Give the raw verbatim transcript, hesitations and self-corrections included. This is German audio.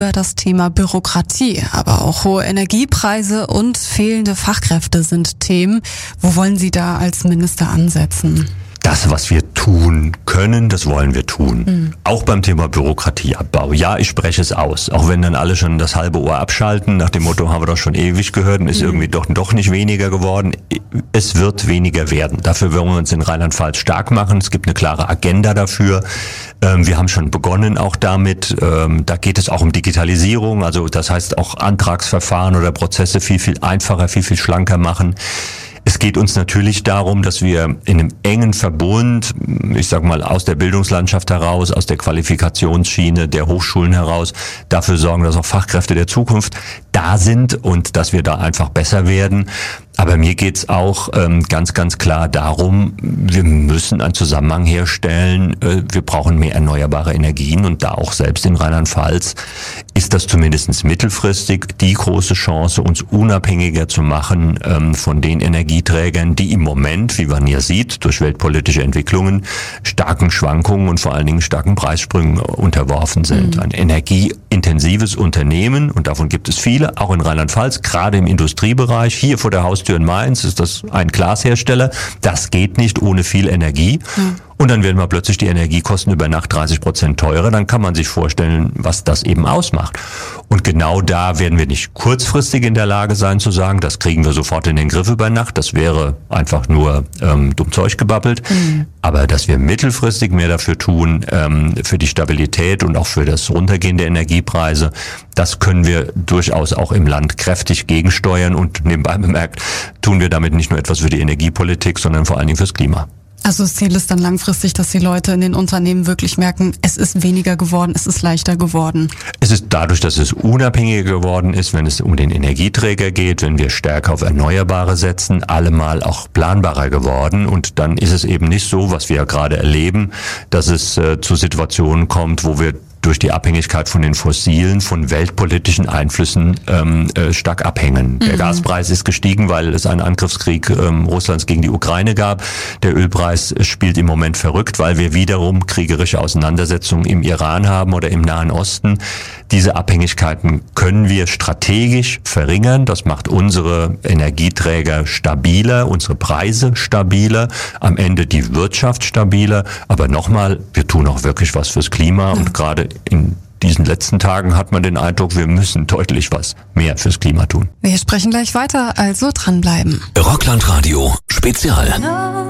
Über das Thema Bürokratie, aber auch hohe Energiepreise und fehlende Fachkräfte sind Themen. Wo wollen Sie da als Minister ansetzen? Das, was wir tun können, das wollen wir tun. Mhm. Auch beim Thema Bürokratieabbau. Ja, ich spreche es aus. Auch wenn dann alle schon das halbe Ohr abschalten, nach dem Motto, haben wir doch schon ewig gehört und ist mhm. irgendwie doch, doch nicht weniger geworden. Es wird weniger werden. Dafür wollen wir uns in Rheinland-Pfalz stark machen. Es gibt eine klare Agenda dafür. Ähm, wir haben schon begonnen auch damit. Ähm, da geht es auch um Digitalisierung. Also das heißt auch Antragsverfahren oder Prozesse viel, viel einfacher, viel, viel schlanker machen. Es geht uns natürlich darum, dass wir in einem engen Verbund, ich sag mal aus der Bildungslandschaft heraus, aus der Qualifikationsschiene der Hochschulen heraus, dafür sorgen, dass auch Fachkräfte der Zukunft da sind und dass wir da einfach besser werden. Aber mir geht's auch ähm, ganz, ganz klar darum, wir müssen einen Zusammenhang herstellen. Äh, wir brauchen mehr erneuerbare Energien und da auch selbst in Rheinland-Pfalz ist das zumindest mittelfristig die große Chance, uns unabhängiger zu machen ähm, von den Energieträgern, die im Moment, wie man hier sieht, durch weltpolitische Entwicklungen starken Schwankungen und vor allen Dingen starken Preissprüngen unterworfen sind. Mhm. Ein energieintensives Unternehmen, und davon gibt es viele, auch in Rheinland-Pfalz, gerade im Industriebereich, hier vor der Haustür in Mainz ist das ein Glashersteller. Das geht nicht ohne viel Energie. Mhm. Und dann werden wir plötzlich die Energiekosten über Nacht dreißig Prozent teurer. Dann kann man sich vorstellen, was das eben ausmacht. Und genau da werden wir nicht kurzfristig in der Lage sein zu sagen, das kriegen wir sofort in den Griff über Nacht. Das wäre einfach nur ähm, dumm Zeug gebabbelt. Mhm. Aber dass wir mittelfristig mehr dafür tun, ähm, für die Stabilität und auch für das Runtergehen der Energiepreise, das können wir durchaus auch im Land kräftig gegensteuern. Und nebenbei bemerkt, tun wir damit nicht nur etwas für die Energiepolitik, sondern vor allen Dingen fürs Klima. Also das Ziel ist dann langfristig, dass die Leute in den Unternehmen wirklich merken, es ist weniger geworden, es ist leichter geworden. Es ist dadurch, dass es unabhängiger geworden ist, wenn es um den Energieträger geht, wenn wir stärker auf Erneuerbare setzen, allemal auch planbarer geworden. Und dann ist es eben nicht so, was wir ja gerade erleben, dass es äh, zu Situationen kommt, wo wir durch die Abhängigkeit von den Fossilen, von weltpolitischen Einflüssen ähm, äh, stark abhängen. Mhm. Der Gaspreis ist gestiegen, weil es einen Angriffskrieg ähm, Russlands gegen die Ukraine gab. Der Ölpreis spielt im Moment verrückt, weil wir wiederum kriegerische Auseinandersetzungen im Iran haben oder im Nahen Osten. Diese Abhängigkeiten können wir strategisch verringern. Das macht unsere Energieträger stabiler, unsere Preise stabiler, am Ende die Wirtschaft stabiler. Aber nochmal, wir tun auch wirklich was fürs Klima, und gerade in diesen letzten Tagen hat man den Eindruck, wir müssen deutlich was mehr fürs Klima tun. Wir sprechen gleich weiter, also dranbleiben. Rockland Radio Spezial.